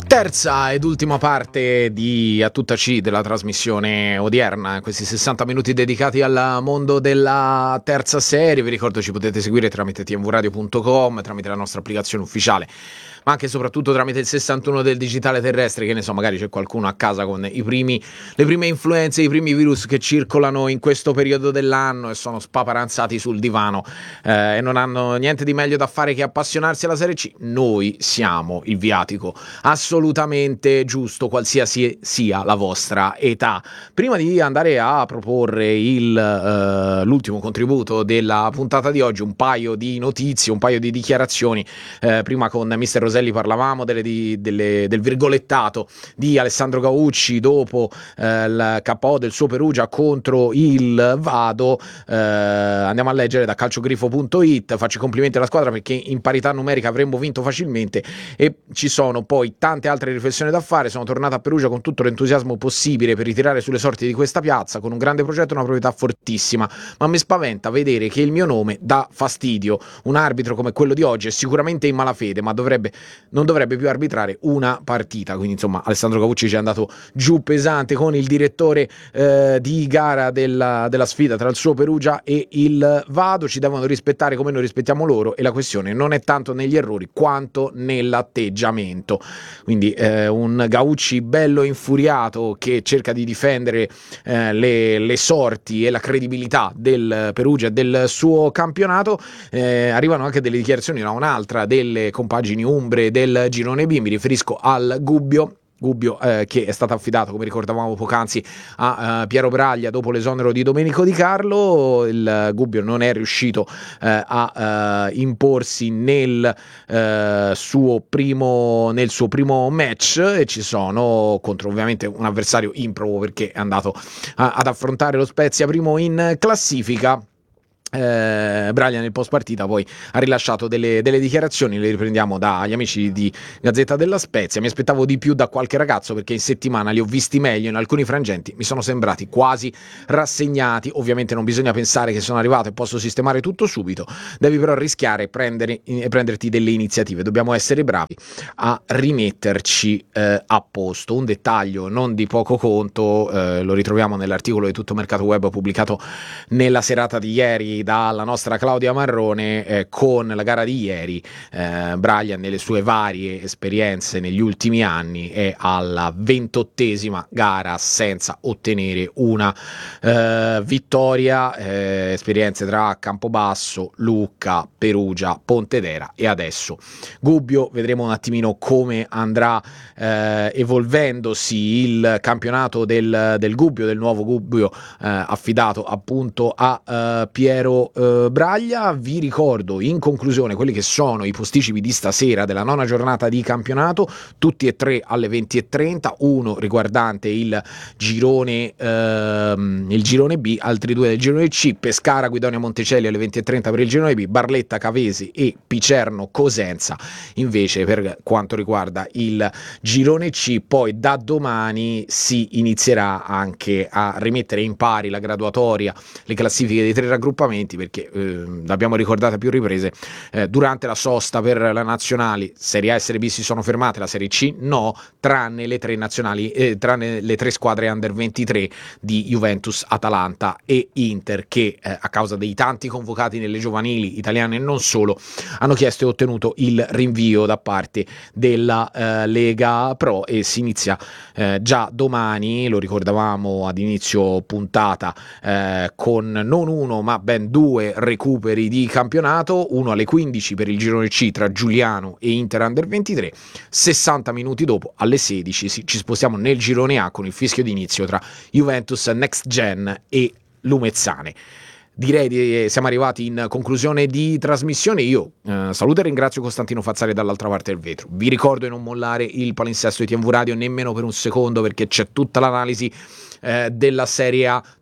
Terza ed ultima parte di A Tutta C della trasmissione odierna, questi 60 minuti dedicati al mondo della terza serie. Vi ricordo ci potete seguire tramite tvradio.com, tramite la nostra applicazione ufficiale, ma anche e soprattutto tramite il 61 del digitale terrestre, che ne so, magari c'è qualcuno a casa con le prime influenze, i primi virus che circolano in questo periodo dell'anno e sono spaparanzati sul divano e non hanno niente di meglio da fare che appassionarsi alla Serie C. Noi siamo il viatico assolutamente giusto, qualsiasi sia la vostra età. Prima di andare a proporre l'ultimo contributo della puntata di oggi, un paio di notizie, un paio di dichiarazioni. Prima con Mister Roselli parlavamo del virgolettato di Alessandro Gaucci dopo il KO del suo Perugia contro il Vado. Andiamo a leggere da calciogrifo.it. Faccio i complimenti alla squadra perché in parità numerica avremmo vinto facilmente, e ci sono poi tante altre riflessioni da fare. Sono tornato a Perugia con tutto l'entusiasmo possibile per ritirare sulle sorti di questa piazza, con un grande progetto e una proprietà fortissima, ma mi spaventa vedere che il mio nome dà fastidio. Un arbitro come quello di oggi è sicuramente in malafede, ma non dovrebbe più arbitrare una partita. Quindi insomma Alessandro Gaucci ci è andato giù pesante con il direttore di gara della sfida tra il suo Perugia e il Vado. Ci devono rispettare come noi rispettiamo loro, e la questione non è tanto negli errori quanto nell'atteggiamento. Quindi un Gaucci bello infuriato che cerca di difendere le sorti e la credibilità del Perugia e del suo campionato. Arrivano anche delle dichiarazioni da un'altra delle compagini umbre del girone B, mi riferisco al Gubbio che è stato affidato, come ricordavamo poc'anzi, a Piero Braglia dopo l'esonero di Domenico Di Carlo. Il Gubbio non è riuscito a imporsi nel suo primo match, e ci sono contro ovviamente un avversario improbo perché è andato ad affrontare lo Spezia primo in classifica. Braglia nel post partita poi ha rilasciato delle dichiarazioni, le riprendiamo dagli amici di Gazzetta della Spezia. Mi aspettavo di più da qualche ragazzo perché in settimana li ho visti meglio, in alcuni frangenti mi sono sembrati quasi rassegnati. Ovviamente non bisogna pensare che sono arrivato e posso sistemare tutto subito, devi però rischiare e prenderti delle iniziative. Dobbiamo essere bravi a rimetterci a posto. Un dettaglio non di poco conto lo ritroviamo nell'articolo di Tutto Mercato Web pubblicato nella serata di ieri dalla nostra Claudia Marrone. Con la gara di ieri Braglia, nelle sue varie esperienze negli ultimi anni, è alla 28esima gara senza ottenere una vittoria. Esperienze tra Campobasso, Lucca, Perugia, Pontedera e adesso Gubbio. Vedremo un attimino come andrà evolvendosi il campionato del Gubbio, del nuovo Gubbio affidato appunto a Piero Braglia. Vi ricordo in conclusione quelli che sono i posticipi di stasera della nona giornata di campionato, tutti e tre alle 20:30, uno riguardante il girone B, altri due del girone C: Pescara Guidonia Monticelli alle 20:30 per il girone B, Barletta Cavesi e Picerno Cosenza invece per quanto riguarda il girone C. Poi da domani si inizierà anche a rimettere in pari la graduatoria, le classifiche dei tre raggruppamenti, perché l'abbiamo ricordato a più riprese, durante la sosta per la nazionali Serie A e Serie B si sono fermate, la Serie C no, tranne le tre nazionali, tranne le tre squadre under 23 di Juventus, Atalanta e Inter, che a causa dei tanti convocati nelle giovanili italiane e non solo hanno chiesto e ottenuto il rinvio da parte della Lega Pro, e si inizia già domani, lo ricordavamo ad inizio puntata, con non uno ma ben due recuperi di campionato, uno alle 15 per il girone C tra Giuliano e Inter Under 23, 60 minuti dopo alle 16 ci spostiamo nel girone A con il fischio d'inizio tra Juventus Next Gen e Lumezzane. Direi che siamo arrivati in conclusione di trasmissione. Io saluto e ringrazio Costantino Fazzari dall'altra parte del vetro. Vi ricordo di non mollare il palinsesto di TMV Radio nemmeno per un secondo, perché c'è tutta l'analisi della Serie A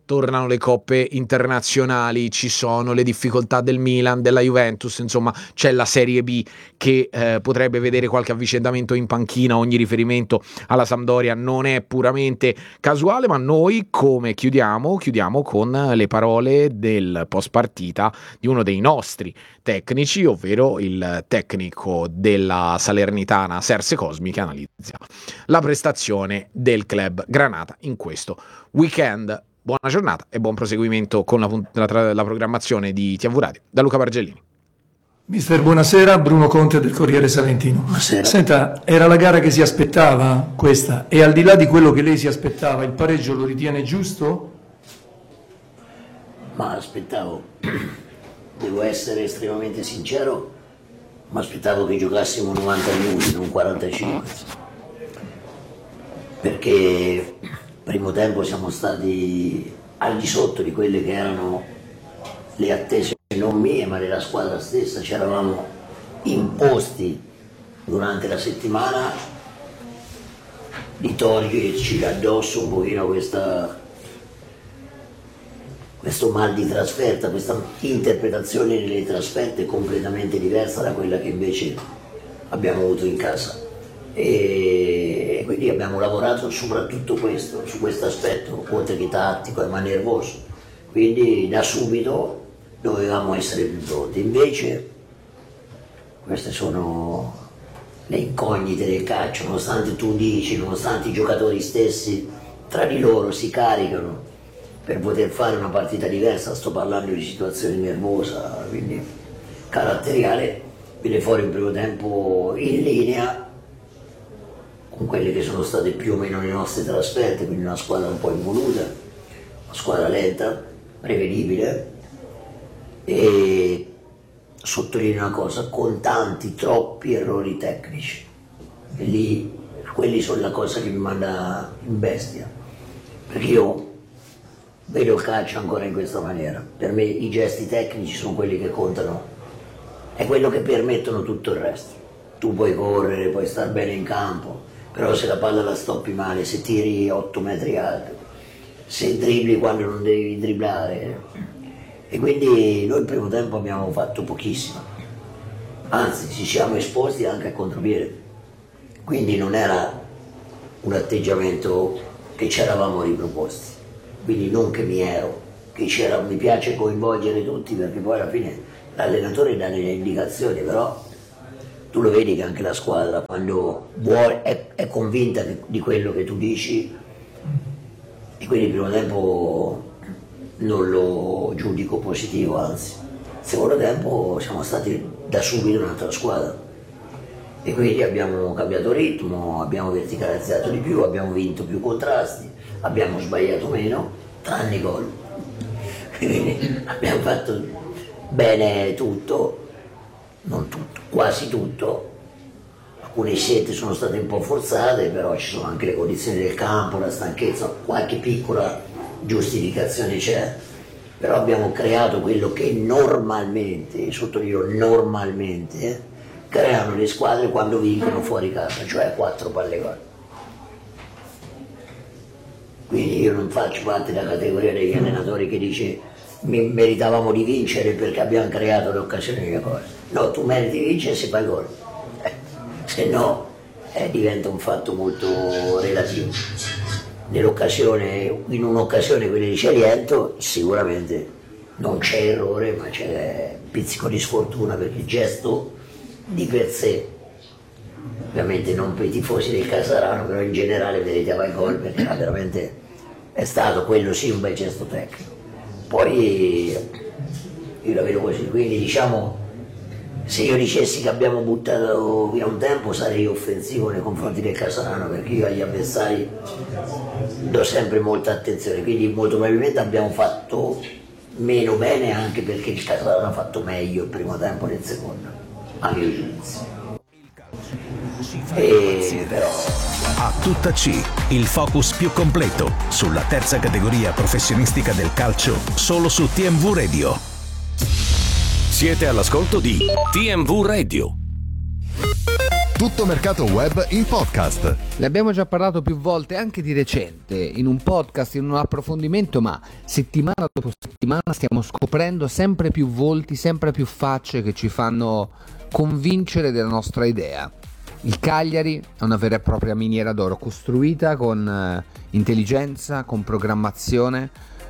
tornano le coppe internazionali, ci sono le difficoltà del Milan, della Juventus, insomma c'è la Serie B che potrebbe vedere qualche avvicendamento in panchina. Ogni riferimento alla Sampdoria non è puramente casuale, ma noi come chiudiamo con le parole del post partita di uno dei nostri tecnici, ovvero il tecnico della Salernitana Serse Cosmi, che analizza la prestazione del club Granata in questo weekend. Buona giornata e buon proseguimento con la programmazione di TV Radio. Da Luca Bargellini. Mister, buonasera. Bruno Conte del Corriere Salentino. Buonasera. Senta, era la gara che si aspettava questa, e al di là di quello che lei si aspettava, il pareggio lo ritiene giusto? Ma aspettavo, devo essere estremamente sincero, ma aspettavo che giocassimo 90 minuti, non 45. Perché primo tempo siamo stati al di sotto di quelle che erano le attese, non mie ma della squadra stessa. Ci eravamo imposti durante la settimana di toglierci addosso un pochino questo mal di trasferta, questa interpretazione delle trasferte completamente diversa da quella che invece abbiamo avuto in casa. E quindi abbiamo lavorato soprattutto su questo aspetto, oltre che tattico ma nervoso. Quindi da subito dovevamo essere più pronti. Invece queste sono le incognite del calcio, nonostante tu dici, nonostante i giocatori stessi tra di loro si caricano per poter fare una partita diversa. Sto parlando di situazione nervosa, quindi caratteriale, viene fuori in primo tempo in linea con quelle che sono state più o meno le nostre trasferte, quindi una squadra un po' involuta, una squadra lenta, prevedibile, e sottolineo una cosa, con tanti, troppi errori tecnici, e lì quelli sono la cosa che mi manda in bestia, perché io vedo il calcio ancora in questa maniera. Per me i gesti tecnici sono quelli che contano, è quello che permettono tutto il resto. Tu puoi correre, puoi star bene in campo, però se la palla la stoppi male, se tiri 8 metri alto, se dribbli quando non devi dribblare. E quindi noi il primo tempo abbiamo fatto pochissimo, anzi ci siamo esposti anche a contropiede, quindi non era un atteggiamento che ci eravamo riproposti. Quindi non che mi piace coinvolgere tutti, perché poi alla fine l'allenatore dà delle indicazioni, però tu lo vedi che anche la squadra, quando è convinta di quello che tu dici, e quindi il primo tempo non lo giudico positivo, anzi. Il secondo tempo siamo stati da subito un'altra squadra, e quindi abbiamo cambiato ritmo, abbiamo verticalizzato di più, abbiamo vinto più contrasti, abbiamo sbagliato meno, tranne gol. Quindi abbiamo fatto bene tutto, non tutto, quasi tutto. Alcune scelte sono state un po' forzate, però ci sono anche le condizioni del campo, la stanchezza, qualche piccola giustificazione c'è, però abbiamo creato quello che normalmente, sottolineo normalmente, creano le squadre quando vincono fuori casa, cioè 4 palle gol. Quindi io non faccio parte della categoria degli allenatori che dice meritavamo di vincere perché abbiamo creato le occasioni di gol. No, tu meriti di vincere se fai gol, se no diventa un fatto molto relativo. In un'occasione quella di Celiento sicuramente non c'è errore, ma c'è pizzico di sfortuna, perché il gesto di per sé, ovviamente non per i tifosi del Casarano, però in generale meritava il gol, perché veramente è stato quello sì un bel gesto tecnico. Poi io la vedo così, quindi diciamo, se io dicessi che abbiamo buttato via un tempo sarei offensivo nei confronti del Casarano, perché io agli avversari do sempre molta attenzione, quindi molto probabilmente abbiamo fatto meno bene, anche perché il Casarano ha fatto meglio il primo tempo del secondo, a mio giudizio. Però A tutta C, il focus più completo sulla terza categoria professionistica del calcio, solo su TMV Radio. Siete all'ascolto di TMV Radio. Tutto Mercato Web in podcast. Ne abbiamo già parlato più volte, anche di recente, in un podcast, in un approfondimento, ma settimana dopo settimana stiamo scoprendo sempre più volti, sempre più facce che ci fanno convincere della nostra idea. Il Cagliari è una vera e propria miniera d'oro, costruita con intelligenza, con programmazione,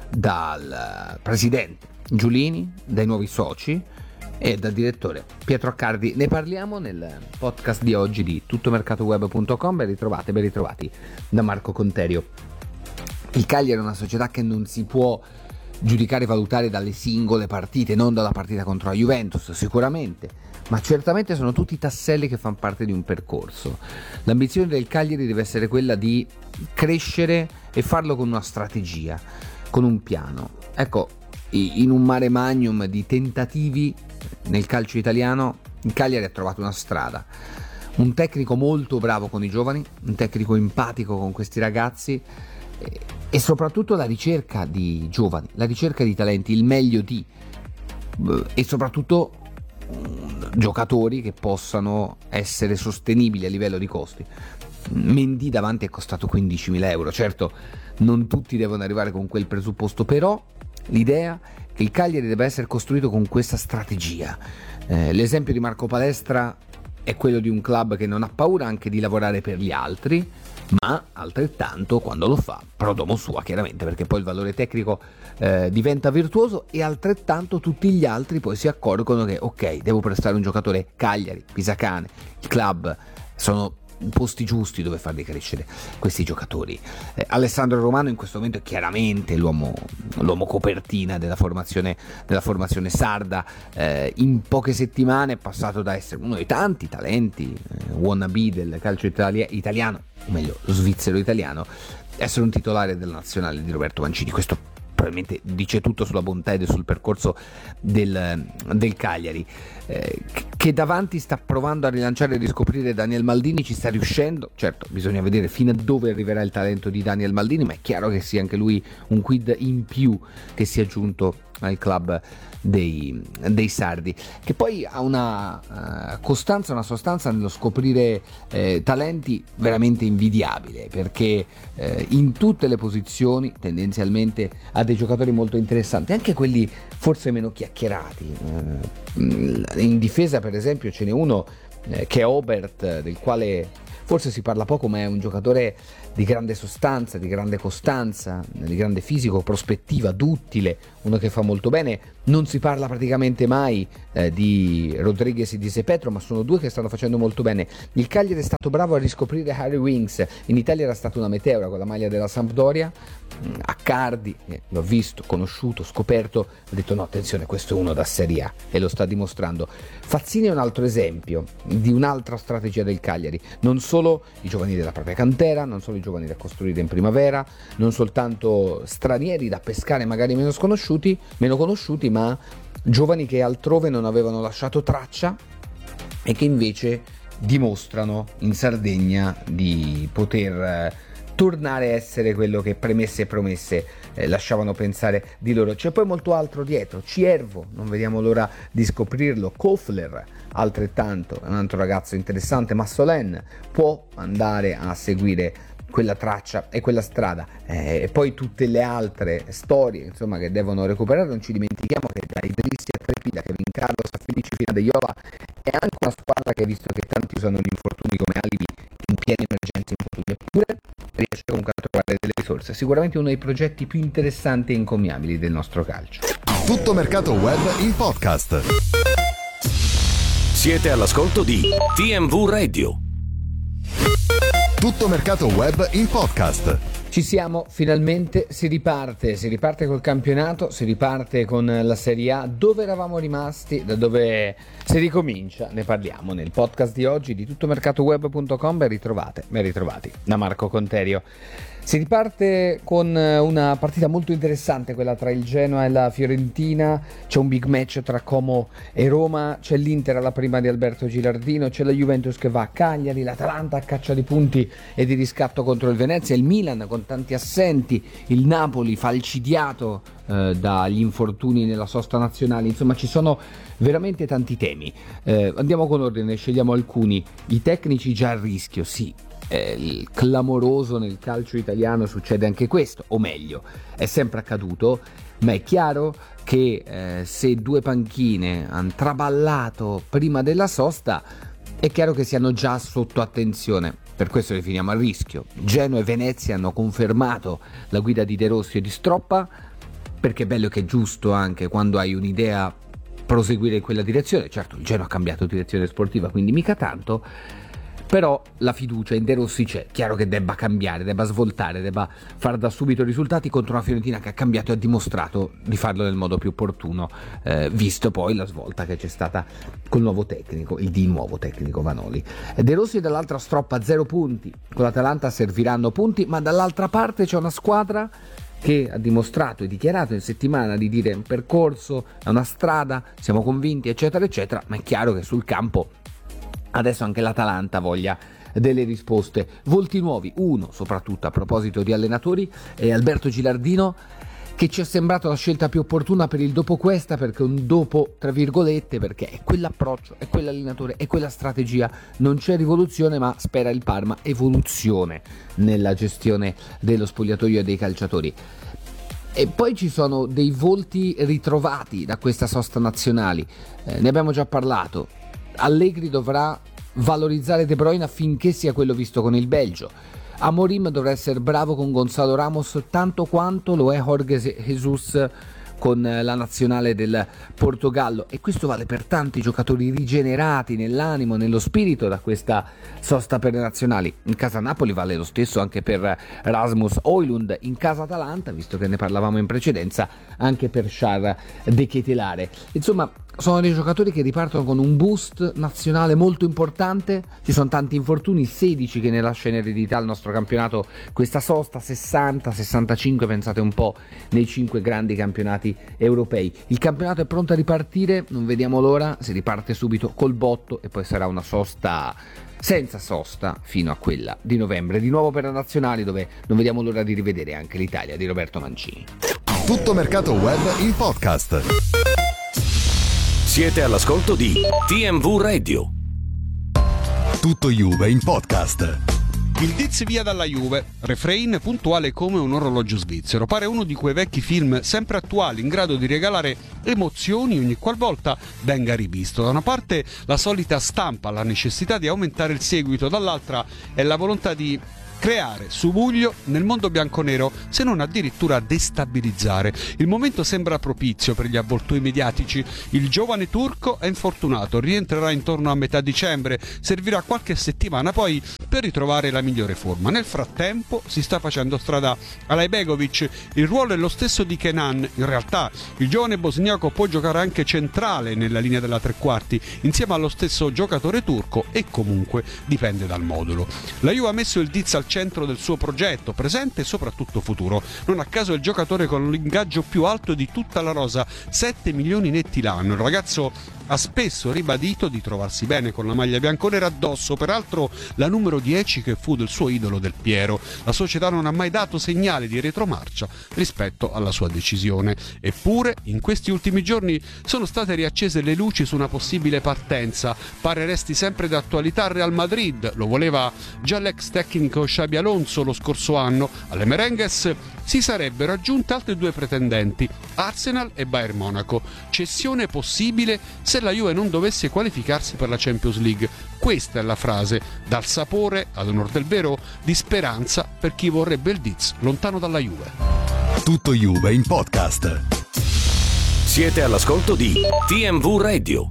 dal presidente Giulini, dai nuovi soci e dal direttore Pietro Accardi. Ne parliamo nel podcast di oggi di tuttomercatoweb.com. Ben ritrovati da Marco Conterio. Il Cagliari è una società che non si può giudicare e valutare dalle singole partite, non dalla partita contro la Juventus sicuramente, ma certamente sono tutti tasselli che fanno parte di un percorso. L'ambizione del Cagliari deve essere quella di crescere e farlo con una strategia, con un piano. Ecco, in un mare magnum di tentativi nel calcio italiano, il Cagliari ha trovato una strada. Un tecnico molto bravo con i giovani, un tecnico empatico con questi ragazzi e soprattutto la ricerca di giovani, la ricerca di talenti, il meglio di, e soprattutto giocatori che possano essere sostenibili a livello di costi. Mendy davanti è costato 15.000 euro, certo non tutti devono arrivare con quel presupposto, però l'idea che il Cagliari deve essere costruito con questa strategia. L'esempio di Marco Palestra è quello di un club che non ha paura anche di lavorare per gli altri, ma altrettanto, quando lo fa, pro domo sua chiaramente, perché poi il valore tecnico diventa virtuoso, e altrettanto tutti gli altri poi si accorgono che ok, devo prestare un giocatore. Cagliari, Pisacane, il club sono posti giusti dove farli crescere questi giocatori. Alessandro Romano in questo momento è chiaramente l'uomo copertina della formazione sarda. In poche settimane è passato da essere uno dei tanti talenti wannabe del calcio italiano, o meglio svizzero italiano, essere un titolare della nazionale di Roberto Mancini. Questo probabilmente dice tutto sulla bontà e sul percorso del Cagliari, che davanti sta provando a rilanciare e riscoprire Daniel Maldini. Ci sta riuscendo, certo bisogna vedere fino a dove arriverà il talento di Daniel Maldini, ma è chiaro che sia anche lui un quid in più che si è aggiunto al club dei sardi, che poi ha una costanza, una sostanza nello scoprire talenti veramente invidiabile, perché in tutte le posizioni tendenzialmente ha dei giocatori molto interessanti, anche quelli forse meno chiacchierati. In difesa per esempio ce n'è uno che è Obert, del quale forse si parla poco, ma è un giocatore di grande sostanza, di grande costanza, di grande fisico, prospettiva, duttile, uno che fa molto bene. Non si parla praticamente mai di Rodriguez e di Sepetro, ma sono due che stanno facendo molto bene. Il Cagliari è stato bravo a riscoprire Harry Winks. In Italia era stata una meteora con la maglia della Sampdoria. Accardi, l'ho visto, conosciuto, scoperto, ho detto no, attenzione, questo è uno da Serie A, e lo sta dimostrando. Fazzini è un altro esempio di un'altra strategia del Cagliari, non solo i giovani della propria cantera, non solo i giovani da costruire in primavera, non soltanto stranieri da pescare magari meno conosciuti, ma giovani che altrove non avevano lasciato traccia e che invece dimostrano in Sardegna di poter tornare a essere quello che premesse e promesse lasciavano pensare di loro. C'è poi molto altro dietro. Ciervo, non vediamo l'ora di scoprirlo. Kofler, altrettanto, è un altro ragazzo interessante. Massolen può andare a seguire quella traccia e quella strada, e poi tutte le altre storie insomma che devono recuperare. Non ci dimentichiamo che da Idrissi a Trepida, Kevin Carlos a Felici fino a De Jola, è anche una squadra che, visto che tanti usano gli infortuni come alibi in piena emergenza infortuni, eppure riesce comunque a trovare delle risorse. Sicuramente uno dei progetti più interessanti e encomiabili del nostro calcio. Tutto Mercato Web in podcast. Siete all'ascolto di TMV Radio. Tutto Mercato Web in podcast. Ci siamo, finalmente si riparte col campionato, si riparte con la Serie A. Dove eravamo rimasti, da dove si ricomincia, ne parliamo nel podcast di oggi di tuttomercatoweb.com. Ben ritrovati da Marco Conterio. Si riparte con una partita molto interessante, quella tra il Genoa e la Fiorentina. C'è un big match tra Como e Roma, c'è l'Inter alla prima di Alberto Gilardino, c'è la Juventus che va a Cagliari, l'Atalanta a caccia di punti e di riscatto contro il Venezia, il Milan con tanti assenti, il Napoli falcidiato dagli infortuni nella sosta nazionale. Insomma, ci sono veramente tanti temi. Andiamo con ordine, scegliamo alcuni. I tecnici già a rischio, sì. Il clamoroso nel calcio italiano, succede anche questo, o meglio, è sempre accaduto, ma è chiaro che se due panchine hanno traballato prima della sosta, è chiaro che siano già sotto attenzione. Per questo li finiamo a rischio. Genoa e Venezia hanno confermato la guida di De Rossi e di Stroppa, perché è bello che è giusto anche quando hai un'idea proseguire in quella direzione. Certo, il Genoa ha cambiato direzione sportiva, quindi mica tanto, però la fiducia in De Rossi c'è. Chiaro che debba cambiare, debba svoltare, debba far da subito risultati contro una Fiorentina che ha cambiato e ha dimostrato di farlo nel modo più opportuno, visto poi la svolta che c'è stata col nuovo tecnico, il di nuovo tecnico Vanoli. De Rossi dall'altra Stroppa 0 punti, con l'Atalanta serviranno punti, ma dall'altra parte c'è una squadra che ha dimostrato e dichiarato in settimana di dire è un percorso, è una strada, siamo convinti, eccetera eccetera, ma è chiaro che sul campo adesso anche l'Atalanta voglia delle risposte. Volti nuovi, uno soprattutto a proposito di allenatori, è Alberto Gilardino, che ci è sembrato la scelta più opportuna per il dopo questa, perché un dopo tra virgolette, perché è quell'approccio, è quell'allenatore, è quella strategia, non c'è rivoluzione, ma spera il Parma evoluzione nella gestione dello spogliatoio e dei calciatori. E poi ci sono dei volti ritrovati da questa sosta nazionali, ne abbiamo già parlato. Allegri dovrà valorizzare De Bruyne affinché sia quello visto con il Belgio. Amorim dovrà essere bravo con Gonzalo Ramos tanto quanto lo è Jorge Jesus con la nazionale del Portogallo, e questo vale per tanti giocatori rigenerati nell'animo, nello spirito da questa sosta per le nazionali. In casa Napoli vale lo stesso anche per Rasmus Højlund, in casa Atalanta, visto che ne parlavamo in precedenza, anche per Charles De Ketelaere. Insomma, sono dei giocatori che ripartono con un boost nazionale molto importante. Ci sono tanti infortuni, 16 che ne lascia in eredità il nostro campionato questa sosta, 60, 65 pensate un po' nei 5 grandi campionati europei. Il campionato è pronto a ripartire, non vediamo l'ora, si riparte subito col botto e poi sarà una sosta senza sosta fino a quella di novembre, di nuovo per le nazionali, dove non vediamo l'ora di rivedere anche l'Italia di Roberto Mancini. Tutto mercato web in podcast. Siete all'ascolto di TMV Radio. Tutto Juve in podcast. Il Diz via dalla Juve, refrain puntuale come un orologio svizzero, pare uno di quei vecchi film sempre attuali, in grado di regalare emozioni ogni qualvolta venga rivisto. Da una parte la solita stampa, la necessità di aumentare il seguito, dall'altra è la volontà di creare subbuglio nel mondo bianconero, se non addirittura destabilizzare. Il momento sembra propizio per gli avvoltoi mediatici. Il giovane turco è infortunato, rientrerà intorno a metà dicembre, servirà qualche settimana poi per ritrovare la migliore forma. Nel frattempo si sta facendo strada Alajbegovic, il ruolo è lo stesso di Kenan. In realtà il giovane bosniaco può giocare anche centrale nella linea della tre quarti insieme allo stesso giocatore turco, e comunque dipende dal modulo. La Juve ha messo il Diz al centro del suo progetto presente e soprattutto futuro. Non a caso è il giocatore con l'ingaggio più alto di tutta la rosa, 7 milioni netti l'anno. Il ragazzo ha spesso ribadito di trovarsi bene con la maglia bianconera addosso, peraltro la numero 10 che fu del suo idolo Del Piero. La società non ha mai dato segnale di retromarcia rispetto alla sua decisione. Eppure in questi ultimi giorni sono state riaccese le luci su una possibile partenza. Pare resti sempre d'attualità Real Madrid, lo voleva già l'ex tecnico Xabi Alonso lo scorso anno. Alle merengues si sarebbero aggiunte altre due pretendenti, Arsenal e Bayern Monaco. Cessione possibile se la Juve non dovesse qualificarsi per la Champions League. Questa è la frase, dal sapore, ad onor del vero, di speranza per chi vorrebbe il Diz lontano dalla Juve. Tutto Juve in podcast. Siete all'ascolto di TMV Radio.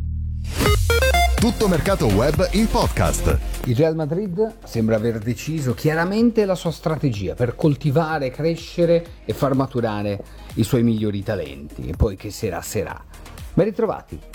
Tutto mercato web in podcast. Il Real Madrid sembra aver deciso chiaramente la sua strategia per coltivare, crescere e far maturare i suoi migliori talenti. E poi che sarà. Ben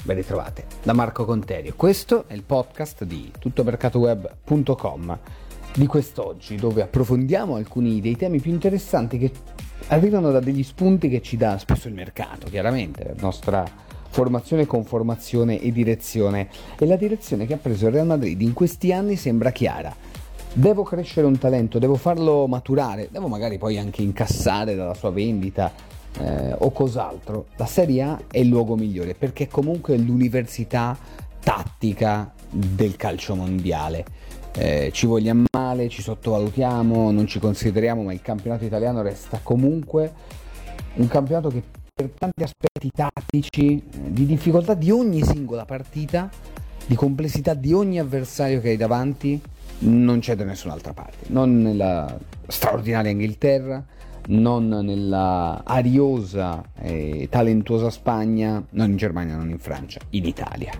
ritrovate da Marco Conterio. Questo è il podcast di tuttomercatoweb.com. di quest'oggi, dove approfondiamo alcuni dei temi più interessanti che arrivano da degli spunti che ci dà spesso il mercato, chiaramente, la nostra formazione, conformazione e direzione. E la direzione che ha preso il Real Madrid in questi anni sembra chiara. Devo crescere un talento, devo farlo maturare, devo magari poi anche incassare dalla sua vendita o cos'altro. La Serie A è il luogo migliore perché comunque è l'università tattica del calcio mondiale. Ci vogliamo male, ci sottovalutiamo, non ci consideriamo, ma il campionato italiano resta comunque un campionato che per tanti aspetti tattici, di difficoltà di ogni singola partita, di complessità di ogni avversario che hai davanti, non c'è da nessun'altra parte, non nella straordinaria Inghilterra, non nella ariosa e talentuosa Spagna, non in Germania, non in Francia, in Italia.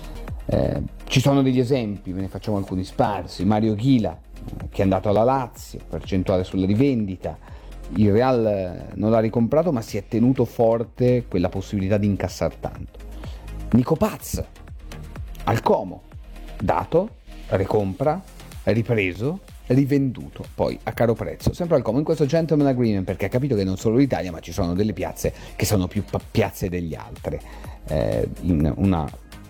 Ci sono degli esempi, ve ne facciamo alcuni sparsi. Mario Chila, che è andato alla Lazio, percentuale sulla rivendita, il Real non l'ha ricomprato ma si è tenuto forte quella possibilità di incassare tanto. Nico Paz al Como, dato, ricompra, ripreso, rivenduto poi a caro prezzo, sempre al Como, in questo gentleman agreement, perché ha capito che non solo l'Italia ma ci sono delle piazze che sono più piazze degli altre, in una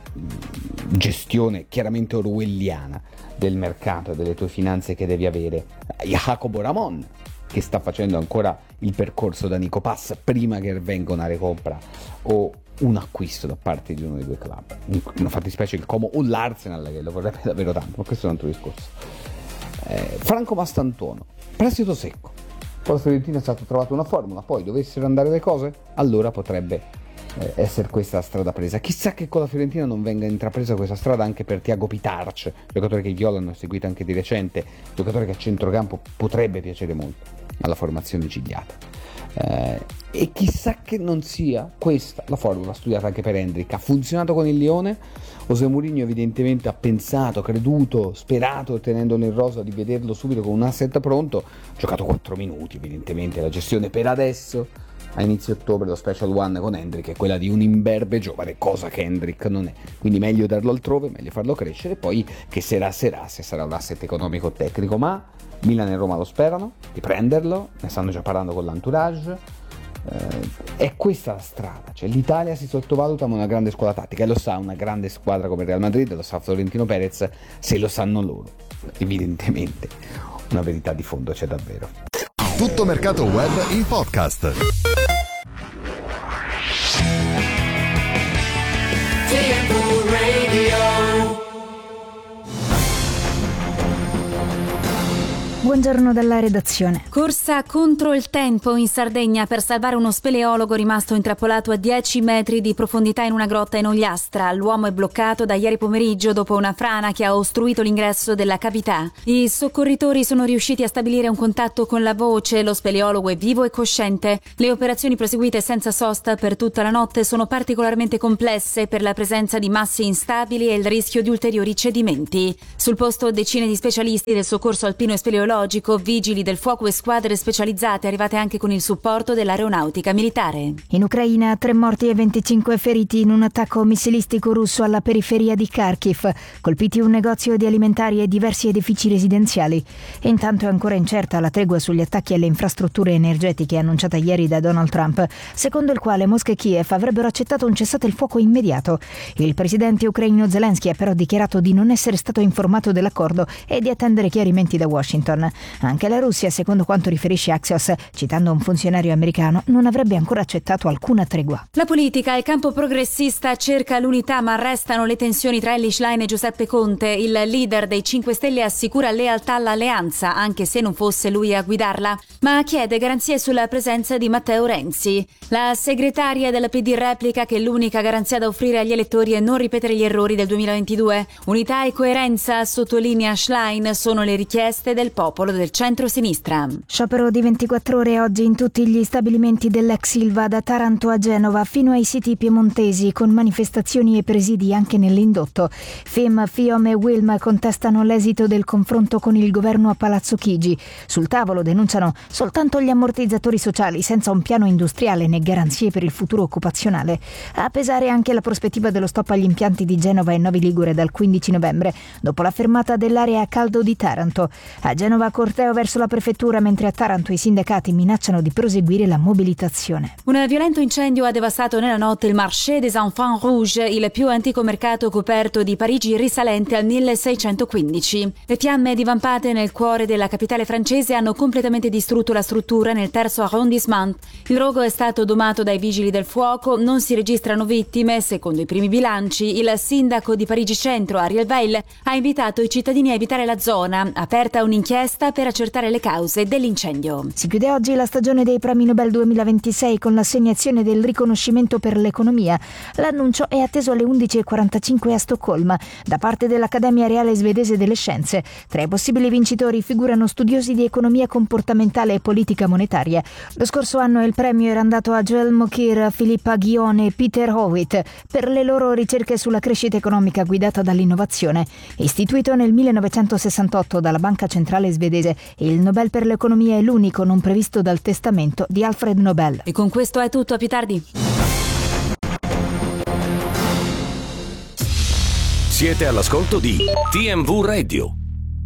gestione chiaramente orwelliana del mercato e delle tue finanze che devi avere. Jacopo Ramon, che sta facendo ancora il percorso da Nico Paz prima che venga una recompra o un acquisto da parte di uno dei due club, in una fattispecie il Como o l'Arsenal, che lo vorrebbe davvero tanto, ma questo è un altro discorso. Franco Mastantuono, prestito secco, con la Fiorentina è stata trovata una formula, poi dovessero andare le cose, allora potrebbe essere questa la strada presa. Chissà che con la Fiorentina non venga intrapresa questa strada anche per Tiago Pitarch, giocatore che i Viola hanno seguito anche di recente, giocatore che a centrocampo potrebbe piacere molto alla formazione gigliata. E chissà che non sia questa la formula studiata anche per Hendrick. Ha funzionato con il Lione. José Mourinho evidentemente ha pensato, creduto, sperato, tenendolo in rosa, di vederlo subito con un asset pronto. Ha giocato 4 minuti, evidentemente la gestione per adesso a inizio ottobre, lo special one con Hendrick è quella di un imberbe giovane, cosa che Hendrick non è, quindi meglio darlo altrove, meglio farlo crescere, poi che se sarà un asset economico o tecnico. Ma Milan e Roma lo sperano di prenderlo, ne stanno già parlando con l'entourage. È questa la strada, cioè l'Italia si sottovaluta ma una grande squadra tattica, e lo sa una grande squadra come Real Madrid, lo sa Florentino Perez, se lo sanno loro, evidentemente una verità di fondo c'è davvero. Tutto mercato web in podcast. Buongiorno dalla redazione. Corsa contro il tempo in Sardegna per salvare uno speleologo rimasto intrappolato a 10 metri di profondità in una grotta in Ogliastra. L'uomo è bloccato da ieri pomeriggio dopo una frana che ha ostruito l'ingresso della cavità. I soccorritori sono riusciti a stabilire un contatto con la voce. Lo speleologo è vivo e cosciente. Le operazioni proseguite senza sosta per tutta la notte sono particolarmente complesse per la presenza di massi instabili e il rischio di ulteriori cedimenti. Sul posto decine di specialisti del soccorso alpino e speleologico, vigili del fuoco e squadre specializzate arrivate anche con il supporto dell'aeronautica militare. In Ucraina 3 morti e 25 feriti in un attacco missilistico russo alla periferia di Kharkiv, colpiti un negozio di alimentari e diversi edifici residenziali. E intanto è ancora incerta la tregua sugli attacchi alle infrastrutture energetiche annunciata ieri da Donald Trump, secondo il quale Mosca e Kiev avrebbero accettato un cessate il fuoco immediato. Il presidente ucraino Zelensky ha però dichiarato di non essere stato informato dell'accordo e di attendere chiarimenti da Washington. Anche la Russia, secondo quanto riferisce Axios, citando un funzionario americano, non avrebbe ancora accettato alcuna tregua. La politica, il campo progressista cerca l'unità, ma restano le tensioni tra Elly Schlein e Giuseppe Conte. Il leader dei 5 Stelle assicura lealtà all'alleanza, anche se non fosse lui a guidarla, ma chiede garanzie sulla presenza di Matteo Renzi. La segretaria della PD replica che l'unica garanzia da offrire agli elettori è non ripetere gli errori del 2022. Unità e coerenza, sottolinea Schlein, sono le richieste del popolo. popolo del centro-sinistra. Sciopero di 24 ore oggi in tutti gli stabilimenti dell'ex Ilva, da Taranto a Genova fino ai siti piemontesi, con manifestazioni e presidi anche nell'indotto. FIM, FIOM e WILM contestano l'esito del confronto con il governo a Palazzo Chigi. Sul tavolo denunciano soltanto gli ammortizzatori sociali, senza un piano industriale né garanzie per il futuro occupazionale. A pesare anche la prospettiva dello stop agli impianti di Genova e Novi Ligure dal 15 novembre, dopo la fermata dell'area a caldo di Taranto. A Genova corteo verso la prefettura, mentre a Taranto i sindacati minacciano di proseguire la mobilitazione. Un violento incendio ha devastato nella notte il Marché des Enfants Rouges, il più antico mercato coperto di Parigi risalente al 1615. Le fiamme divampate nel cuore della capitale francese hanno completamente distrutto la struttura nel terzo arrondissement. Il rogo è stato domato dai vigili del fuoco, non si registrano vittime. Secondo i primi bilanci, il sindaco di Parigi Centro, Ariel Veil, ha invitato i cittadini a evitare la zona, aperta un'inchiesta per accertare le cause dell'incendio. Si chiude oggi la stagione dei Premi Nobel 2026 con l'assegnazione del riconoscimento per l'economia. L'annuncio è atteso alle 11:45 a Stoccolma da parte dell'Accademia Reale Svedese delle Scienze. Tra i possibili vincitori figurano studiosi di economia comportamentale e politica monetaria. Lo scorso anno il premio era andato a Joel Mokyr, Philippa Guion e Peter Howitt per le loro ricerche sulla crescita economica guidata dall'innovazione. Istituito nel 1968 dalla Banca Centrale Svedese, il Nobel per l'economia è l'unico non previsto dal testamento di Alfred Nobel. E con questo è tutto, a più tardi. Siete all'ascolto di TMV Radio.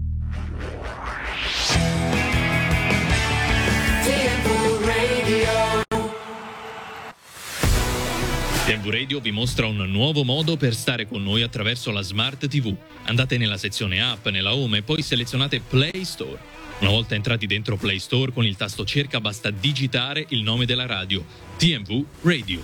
TMV Radio vi mostra un nuovo modo per stare con noi attraverso la Smart TV. Andate nella sezione app, nella home e poi selezionate Play Store. Una volta entrati dentro Play Store, con il tasto cerca basta digitare il nome della radio: TMV Radio.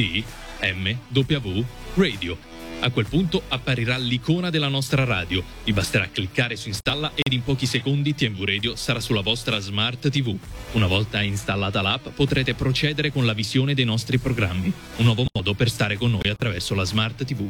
TMW Radio. A quel punto apparirà l'icona della nostra radio. Vi basterà cliccare su installa ed in pochi secondi TMV Radio sarà sulla vostra Smart TV. Una volta installata l'app potrete procedere con la visione dei nostri programmi. Un nuovo modo per stare con noi attraverso la Smart TV.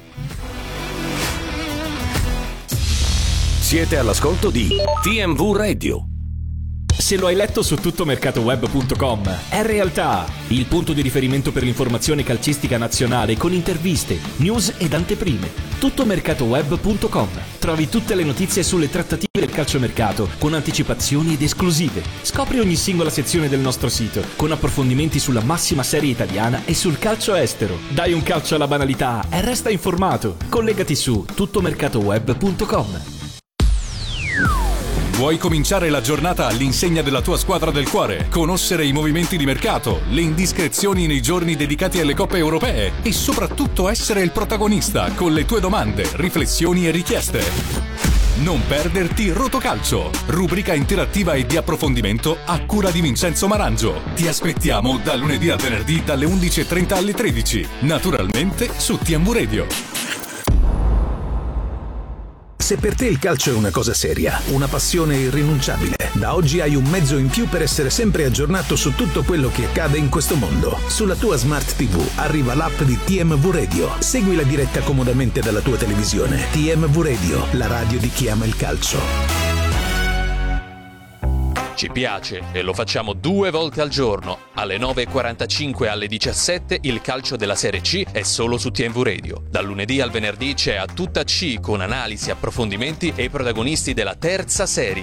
Siete all'ascolto di TMV Radio. Se lo hai letto su tuttomercatoweb.com, è realtà, il punto di riferimento per l'informazione calcistica nazionale con interviste, news ed anteprime. Tuttomercatoweb.com. Trovi tutte le notizie sulle trattative del calciomercato con anticipazioni ed esclusive. Scopri ogni singola sezione del nostro sito con approfondimenti sulla massima serie italiana e sul calcio estero. Dai un calcio alla banalità e resta informato. Collegati su tuttomercatoweb.com. Vuoi cominciare la giornata all'insegna della tua squadra del cuore? Conoscere i movimenti di mercato, le indiscrezioni nei giorni dedicati alle coppe europee e soprattutto essere il protagonista con le tue domande, riflessioni e richieste. Non perderti Rotocalcio, rubrica interattiva e di approfondimento a cura di Vincenzo Marangio. Ti aspettiamo da lunedì a venerdì dalle 11:30 alle 13, naturalmente su TMV Radio. Se per te il calcio è una cosa seria, una passione irrinunciabile, da oggi hai un mezzo in più per essere sempre aggiornato su tutto quello che accade in questo mondo. Sulla tua Smart TV arriva l'app di TMV Radio. Segui la diretta comodamente dalla tua televisione. TMV Radio, la radio di chi ama il calcio. Ci piace e lo facciamo 2 volte al giorno. Alle 9:45 e alle 17 il calcio della Serie C è solo su TMV Radio. Dal lunedì al venerdì c'è A Tutta C con analisi, approfondimenti e i protagonisti della terza serie.